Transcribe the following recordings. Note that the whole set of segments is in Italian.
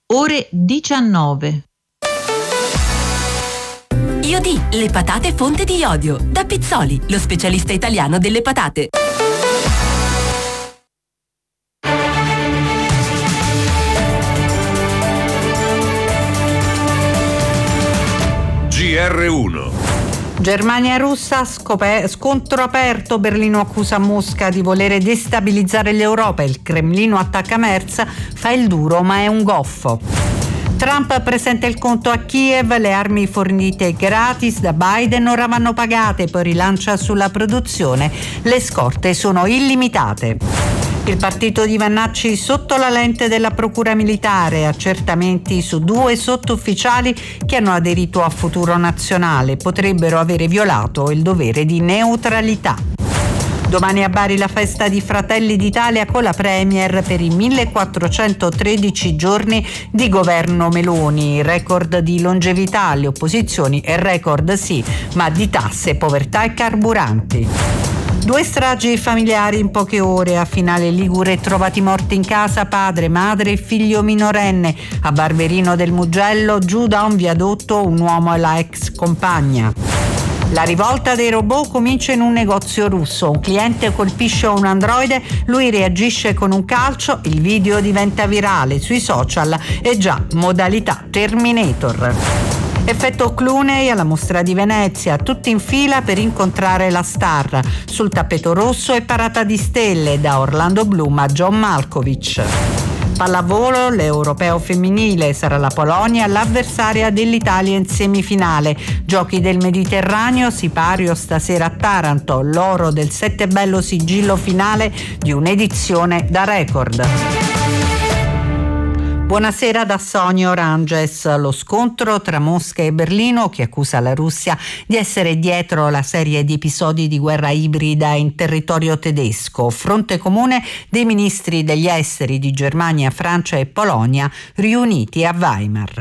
ore 19. Iodì, le patate fonte di iodio. Da Pizzoli, lo specialista italiano delle patate. GR1. Germania e Russia, scontro aperto. Berlino accusa Mosca di volere destabilizzare l'Europa. Il Cremlino attacca Merz, fa il duro ma è un goffo. Trump presenta il conto a Kiev, le armi fornite gratis da Biden ora vanno pagate, poi rilancia sulla produzione, le scorte sono illimitate. Il partito di Vannacci sotto la lente della procura militare, accertamenti su 2 sottufficiali che hanno aderito a Futuro Nazionale, potrebbero avere violato il dovere di neutralità. Domani a Bari la festa di Fratelli d'Italia con la Premier per i 1413 giorni di governo Meloni, record di longevità alle opposizioni e record sì, ma di tasse, povertà e carburanti. 2 stragi familiari in poche ore. A Finale Ligure trovati morti in casa padre, madre e figlio minorenne. A Barberino del Mugello giù da un viadotto un uomo e la ex compagna. La rivolta dei robot comincia in un negozio russo. Un cliente colpisce un androide, lui reagisce con un calcio, il video diventa virale sui social e già modalità Terminator. Effetto Clooney alla Mostra di Venezia, tutti in fila per incontrare la star. Sul tappeto rosso e parata di stelle, da Orlando Bloom a John Malkovich. Pallavolo, l'europeo femminile, sarà la Polonia l'avversaria dell'Italia in semifinale. Giochi del Mediterraneo, Sipario stasera a Taranto, l'oro del settebello sigillo finale di un'edizione da record. Buonasera da Sonia Oranges. Lo scontro tra Mosca e Berlino, che accusa la Russia di essere dietro la serie di episodi di guerra ibrida in territorio tedesco. Fronte comune dei ministri degli esteri di Germania, Francia e Polonia riuniti a Weimar.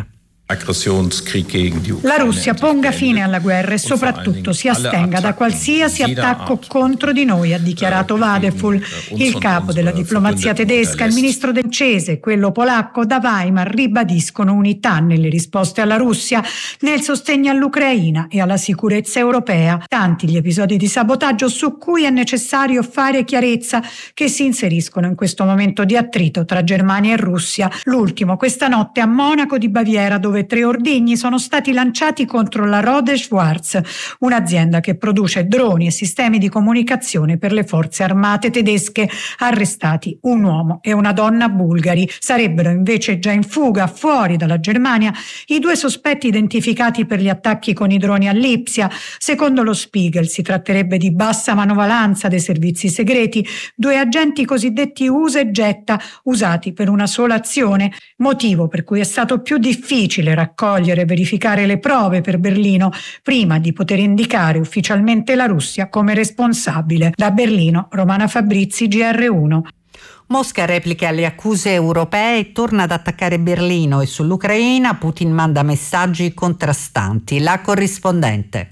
La Russia ponga fine alla guerra e soprattutto si astenga da qualsiasi attacco contro di noi, ha dichiarato Vadeful, il capo della diplomazia tedesca. Il ministro del francese e quello polacco da Weimar ribadiscono unità nelle risposte alla Russia, nel sostegno all'Ucraina e alla sicurezza europea. Tanti gli episodi di sabotaggio su cui è necessario fare chiarezza, che si inseriscono in questo momento di attrito tra Germania e Russia. L'ultimo questa notte a Monaco di Baviera, dove 3 ordigni sono stati lanciati contro la Rode Schwarz, un'azienda che produce droni e sistemi di comunicazione per le forze armate tedesche. Arrestati un uomo e una donna bulgari. Sarebbero invece già in fuga fuori dalla Germania i 2 sospetti identificati per gli attacchi con i droni a Lipsia. Secondo lo Spiegel si tratterebbe di bassa manovalanza dei servizi segreti, 2 agenti cosiddetti usa e getta, usati per una sola azione, motivo per cui è stato più difficile raccogliere e verificare le prove per Berlino prima di poter indicare ufficialmente la Russia come responsabile. Da Berlino, Romana Fabrizi, GR1. Mosca replica le accuse europee e torna ad attaccare Berlino, e sull'Ucraina Putin manda messaggi contrastanti. La corrispondente.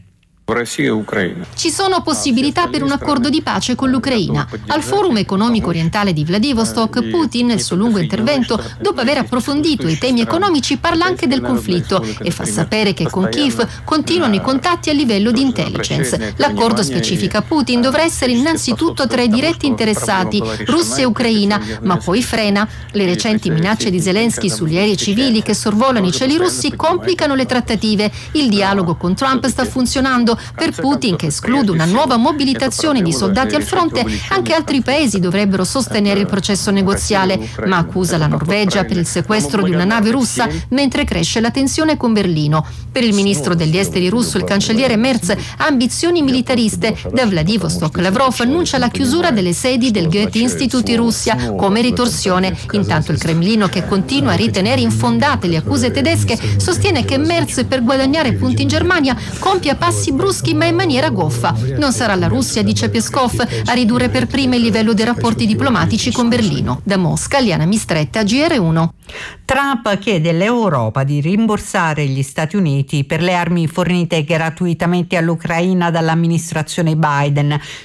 Ci sono possibilità per un accordo di pace con l'Ucraina. Al Forum economico orientale di Vladivostok, Putin, nel suo lungo intervento, dopo aver approfondito i temi economici, parla anche del conflitto e fa sapere che con Kiev continuano i contatti a livello di intelligence. L'accordo, specifica Putin, dovrà essere innanzitutto tra i diretti interessati, Russia e Ucraina, ma poi frena. Le recenti minacce di Zelensky sugli aerei civili che sorvolano i cieli russi complicano le trattative. Il dialogo con Trump sta funzionando. Per Putin, che esclude una nuova mobilitazione di soldati al fronte, anche altri paesi dovrebbero sostenere il processo negoziale, ma accusa la Norvegia per il sequestro di una nave russa mentre cresce la tensione con Berlino. Per il ministro degli esteri russo, il cancelliere Merz, ha ambizioni militariste. Da Vladivostok Lavrov annuncia la chiusura delle sedi del Goethe Institute in Russia come ritorsione. Intanto il Cremlino, che continua a ritenere infondate le accuse tedesche, sostiene che Merz, per guadagnare punti in Germania, compia passi bruschi ma in maniera goffa. Non sarà la Russia, dice Peskov, a ridurre per prima il livello dei rapporti diplomatici con Berlino. Da Mosca, Liana Mistretta, GR1. Trump chiede all'Europa di rimborsare gli Stati Uniti per le armi fornite gratuitamente all'Ucraina dall'amministrazione Biden.